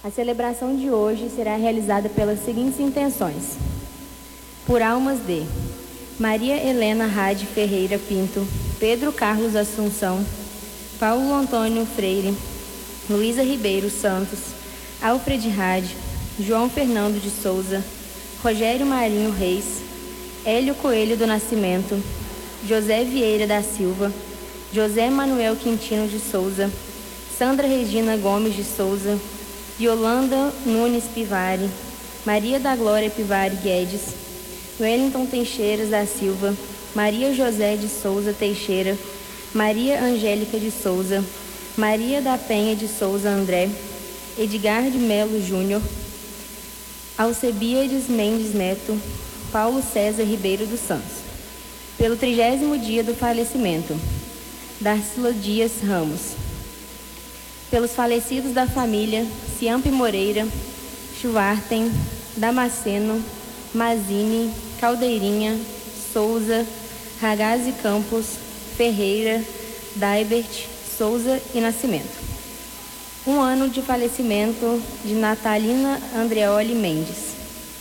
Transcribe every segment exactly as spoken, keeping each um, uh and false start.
A celebração de hoje será realizada pelas seguintes intenções: por almas de Maria Helena Rade Ferreira Pinto, Pedro Carlos Assunção, Paulo Antônio Freire, Luísa Ribeiro Santos, Alfred Rade, João Fernando de Souza, Rogério Marinho Reis, Hélio Coelho do Nascimento, José Vieira da Silva, José Manuel Quintino de Souza, Sandra Regina Gomes de Souza, Yolanda Nunes Pivari, Maria da Glória Pivari Guedes, Wellington Teixeiras da Silva, Maria José de Souza Teixeira, Maria Angélica de Souza, Maria da Penha de Souza André, Edgar de Melo Júnior, Alcebiades Mendes Neto, Paulo César Ribeiro dos Santos. Pelo trigésimo dia do falecimento, Darcila Dias Ramos. Pelos falecidos da família Ciampi Moreira, Schwarten, Damasceno, Mazini, Caldeirinha, Souza, Ragazzi Campos, Ferreira, Daibert, Souza e Nascimento. Um ano de falecimento de Natalina Andreoli Mendes.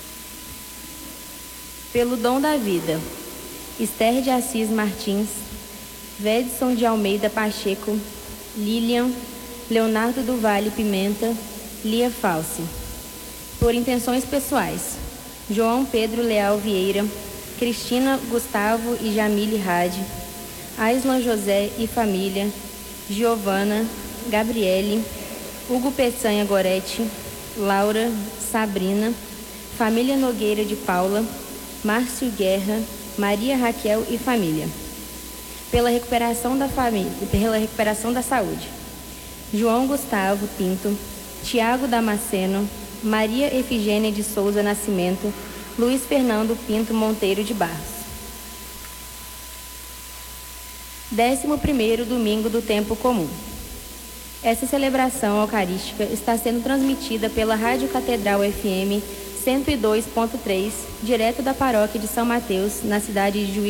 Pelo dom da vida, Esther de Assis Martins, Vedson de Almeida Pacheco, Lilian, Leonardo do Vale Pimenta, Lia Falsi. Por intenções pessoais, João Pedro Leal Vieira, Cristina Gustavo e Jamile Rade, Aislan José e família, Giovana, Gabriele, Hugo Peçanha Goretti, Laura, Sabrina, família Nogueira de Paula, Márcio Guerra, Maria Raquel e família. Pela recuperação da família, pela recuperação da saúde, João Gustavo Pinto, Tiago Damasceno, Maria Efigênia de Souza Nascimento, Luiz Fernando Pinto Monteiro de Barros. Décimo primeiro domingo do tempo comum. Essa celebração eucarística está sendo transmitida pela Rádio Catedral F M cento e dois ponto três, direto da paróquia de São Mateus, na cidade de Juiz